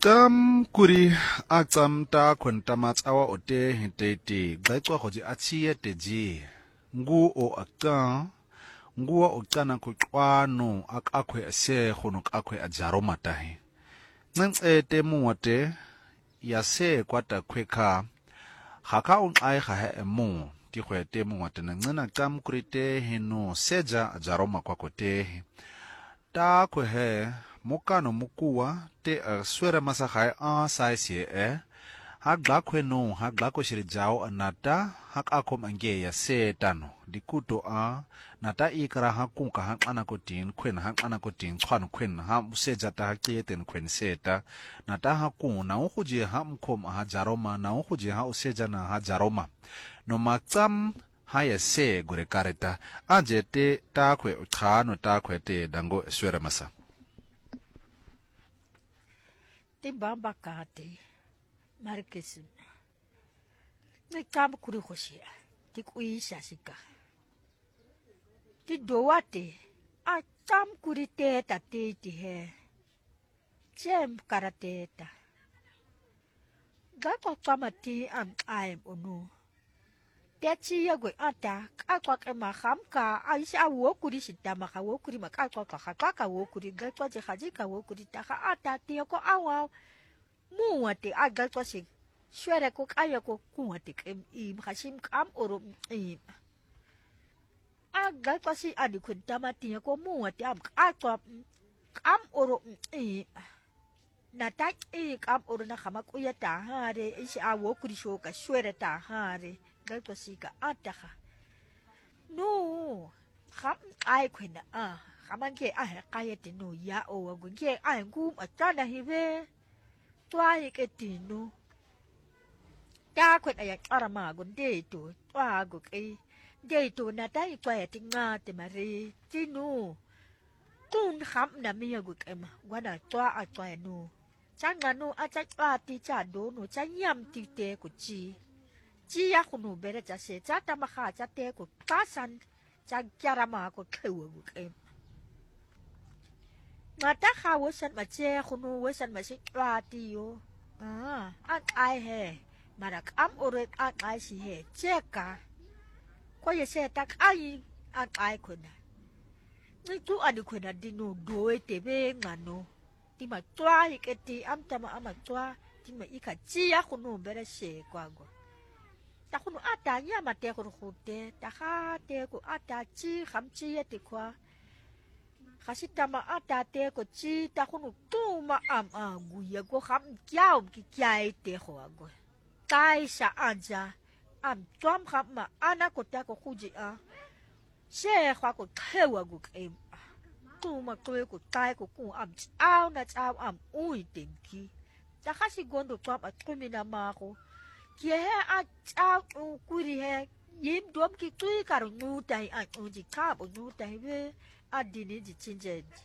kuri ta kwenta matsawa ote hitete gbaitswa go di atshie teji ngu o aka nguwa oqana kuqwano akakhwe ase gono kakhwe ajaro matahe ncencete muwate yase kwata kwekha gaka unqai ga he emo tigwete muwate nancina kurite heno seja ajaro makwakote ta khwe he mokano mokuwa te swera masagai a saisie ha glakwe no ha glako shirijao anata ha akom ange ya setano dikuto a nata ikra ha kunka ha ana kotin kwen ha ana kotin khwan kwen ha museja ta ha qieten kwen seta nata ha kuna ukuje ha mkom ha jaroma na ukuje ha useja na ha jaroma no matsam ha ya se gore kareta ajete ta kwe ukhano ta kwe te dango swera masa Ti bamba kate markesu ni kam kuri khoshia ti kuisha sika ti doate a tam kuri teta ti he jem karateta gato tamati am aim onu techi ya go ata akwa ke mahamka aisha wo kuri sitama ka wo kuri makakwa ka wo kuri gato je khajika wo kuri ta ata ti ko awa muwate agalto si shwere ko kaya ko kuwate kem im hashim kam oro im agalto si adi kwenta mati ko muwate am atwa kam oro im na tak kam oro na kama kuya ta hare isi awo kuri shoka shwere ta hare galto si ka ataha no kham ai kwena khamange kaya tinu ya o gunge ngum atana hive Twa ke tinu ta kwet aya arama gunde to twa go ke de to na dai twa ya tinga te mari tinu tun kham na mi go ke ma wana twa a twa no changa no a cha twa ti cha do no cha nyam ti te ku chi ya khu no bere cha se cha ta ma kha cha te ku ta san cha arama ko kheu go ke Mata kawasan mace kuno wasan masih radio ai he marak oret ai si he ceka ko ye se tak ai kuna ni tu adi kuna dinu doe tebe ngano ti ma twa iketi tama ama twa ti ma ika chia kuno bere se kwago ta kuno atanya mate ko khote ta ha te ko atachi khamchi te kwa Kasi tama atate ko chi ta kunu tuma guya ko kham kyao ki kyai te ho ago tai sa anja twam kham ma ana ko ta ko khuji she khwa ko khewa gu kem tuma ko tai ko ku au na chao ui tenki ta khasi gondo twam atumina ma ko ki he chao kuri he yim dom ki tui kar nu tai uji ka bo nu tai ve adini di chinjendi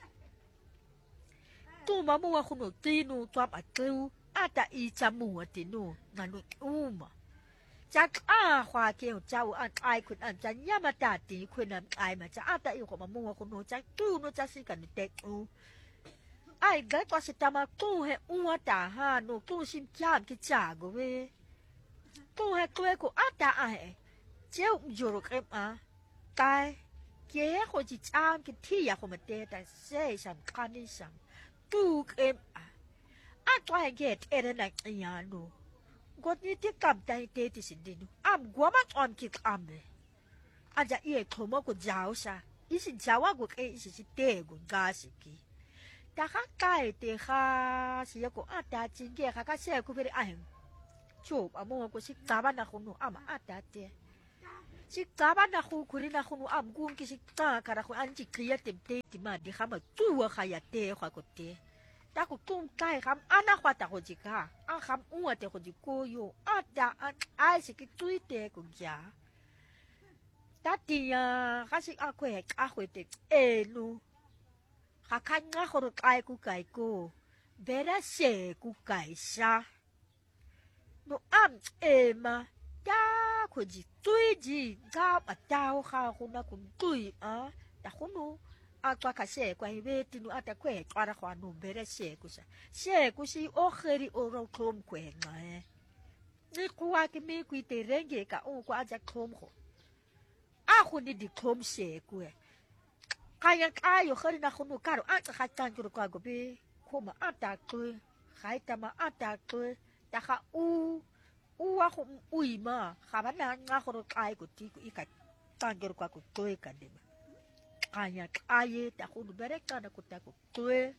tu mamu wa kuno tinu twam atlu ata I chamu atinu nganu uma chak khwa ke chau ai kun cha nyama ta ti kun ai ma cha ata I ko mamu wa kuno cha tu no cha si kan te ai ga to si tama tu he ta ha no tu sim kyam ki cha go we tu he kwe ko ata ai cheu joro kem tai Kaya ko ji cham ki tiya ko mate ta se sam kani sam tu kem twa get era na yano got ni ti kam tai te ti sidinu gwa ma on ki ambe aja ie khomo ko jao sa isi jawa go ke isi te go gasiki ta ka kai te kha si ko ata chinge ka se ku bere chop amo ko si taba na ko no ata te Si taba na khu kuri na khunu gung ki si ta kara khu anji kriya temte ti ma di khama tuwa khaya te khwa ko te ta ku tung kai kham ana khwa ta ko jika kham uwa te ko jiko yo ata ai si ki tuite ko ja ta ti ya khasi akwe te elu khakanga khoro kai ko bera se ku kai sa no ema ta ko ji tui ji ga pa tao kha khu na kun tui ta khu no อาจว่าข้าเช่กว่าเวตินูอาจจะแขวกว่าขวานุ่มเบรเช่กูสิเช่กูสิโอเคริโอเราโคมแขวงไงนี่กูว่ากิมีกุยเตเรงเกกะโอ้กูอาจจะโคมขอาคนดีโคมเช่กูใครยังอายอยู่เคยนะคนหนูการอาจจะขาดการจุดกว่ากูไปโคมาอาจจะกูใครแต่มาอาจจะกูแต่ข้าว่าคงอุ้ยมาข้าพนักงานคนรู้อายกูที่กูอีกการจุดกว่ากูตัวกันเดมาKaya kaya takun bereka na kutaku kue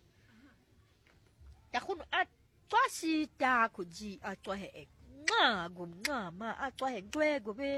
takun atwa si taku ji atwa he nga ma atwa he gue be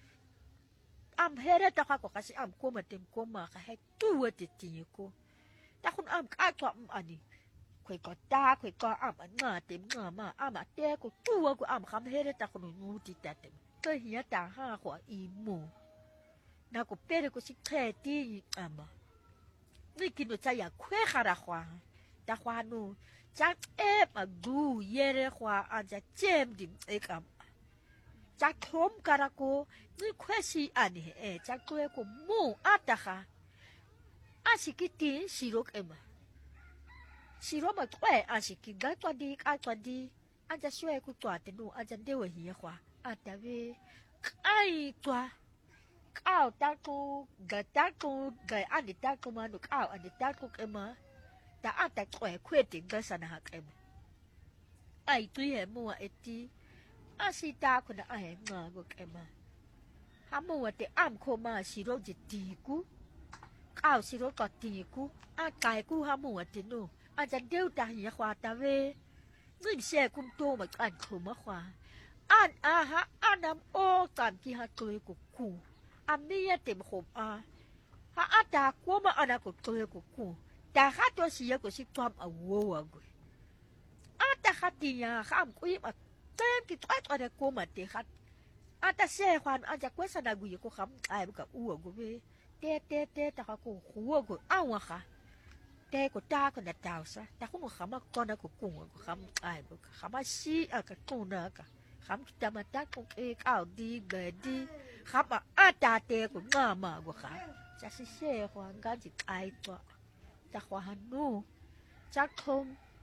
am here takako kasi am koma tem koma ka he tuwa titi ko takun am atwa ani kwe ko am nga tem nga ma am ate ko tuwa ko am kham here takun nguti tatem to hiya ta ha ko imuนากูเป้เลยกูชิแค่ที่มานี่กินว่าใจอยากแควขาราควาแต่ควานูจักมาดูเย่เลยควาอาจจะเจมดิมจักทมการะกูนี่แควชีอันนี้จักตัวกูมูอาตาค่ะอาชิกิติชิโรกมาชิโรมาแควอาชิกิกันตัวดีอาจจะช่วยกูตัวแต่นูอาจจะเดี๋ยวเหี้ยควาอาจจะเวไอ้ตัวข้าวตากูอันนี้ตากูมาหนูข้าวอันนี้ตากูมาแต่อาจจะแขวะเควติงก็สนะฮักไอ้ตัวเหี้ยมัวไอ้ที่อาศิตาคนน่ะไอ้งากูมาหามัวแต่อ้ำโคมาสิโรจิตีกูข้าวสิโรก็ตีกูอาไก่กูหามัวแต่หนูอาจจะเดี๋ยวตาเหี้ยควาตาเวนี่เสียกุมโตมาอันโคมาควาอันฮะอันน้ำโอ้ตามที่ฮักตัวกูอันนี้เต็มขมฮะอาตากูมาอันนั้นกูตัวกูแต่ข้าตัวเสียกูสิจอมเอาวัวกูอาตาข้าตียาข้ามกูยิ่งเต็มที่ตัวตัวเด็กกูมาตีข้าอาตาเสียความอาจจะกูสนากูยิ่งกูคำไอ้บุกับวัวกูเว้แต่ข้ากูหัวกูอ้าวค่ะแต่กูตากูน่ะดาวซะแต่กูมึงคำมาก่อนนะกูคำไอ้บุคำมาชี้กับกูนะกับคำจะมาตักกูอ้าวดีเกิดดีครับอาตาเตกุง่ามากว่าค่ะจะเสียความการจิตไอตัวจะความนู้จะคม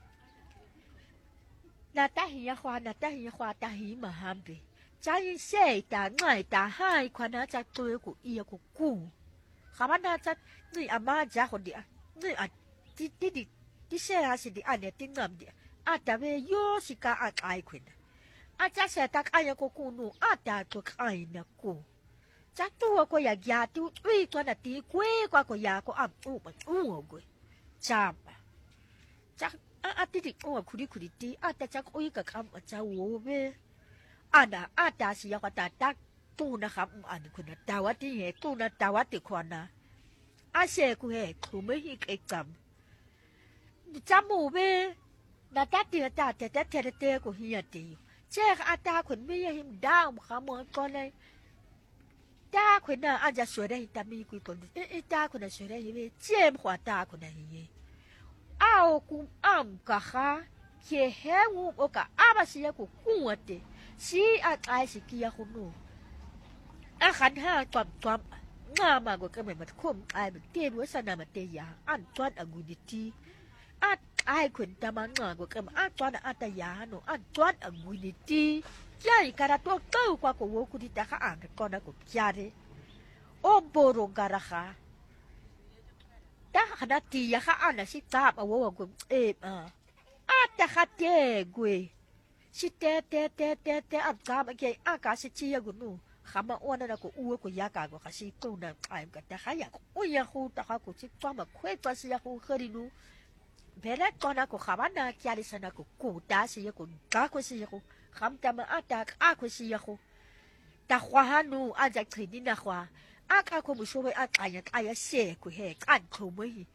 นาตาหิยาความตาหิมาฮัมบีจะยิ่งเสียตาง่ายตาให้ความน่าจะตัวกูกูครับน่าจะนี่อามาจ้าคนเดียวนี่ที่เสียสิดีอันเนี้ยที่งามเดียอาตาเวโยสิกาอาไอคนอาจจะเสียตาไอ้ยังกูนูอาตาตัวไอ้เนี่ยกูจักตัวก็อยากยาตัวตัวน่ะตีกวยกว่าก็ยาก็อ่ำมันกูจามจักติคุดิตีแต่จักกับคำจะโว้เวอาตาสิยากว่าตาตู้นะครับอันนี้คุณตาวัดที่เหตุตู้นะตาวัดที่ควรนะเสกูเหตุคือไม่หิกจำหมูเวนาตาตีตาแต่กูเฮียตีเจ้าตาคนไม่ยังหิมดาวขาหมอนก่อนเลยตาคนน่ะอาจจะสวยได้แต่มีกุยคนตาคนน่ะสวยได้ยังไงเจ็บหัวตาคนน่ะยังไงกูกะค่ะเขี่ยแหงโอกะบาสิยากูกุ้งอ่ะเตสิไอสิกิยาคุณนูขันห้าจอมงามาก็ไม่มาคุ้มมันเตี้ยด้วยสนามันเตี้ยจวนกุดิตีคนตามันงาก็จวนตายาหนูจวนกุดิตีใช่การะตัวเก้ากว่ากูว่ากูที่ตาข้าก่อนนะกูยาเลยโอ้โบรงการะค่ะแต่ขณะที่ยาข้าน่ะสิตาบว่ากูแต่ข้าเจ๊กูสิเตตาบเกยกาสิชียกูนูข้ามาอ้วนนะกูกูยากากูข้าสิกูนะกันแต่ข้าอยากยาคูแต่ข้ากูสิตัวมาคุยตัวสิยาคูเคยนูเบลล์ก่อนนะกูข้ามันนะคิดลิสนะกูตาสิยากูกากูสิยากูคำจำมาคุสิยาคูแต่ขวานูอาจจะคลินินะขวากูมุชวยอาจจะเสียกูเหตุการณ์เขาไม่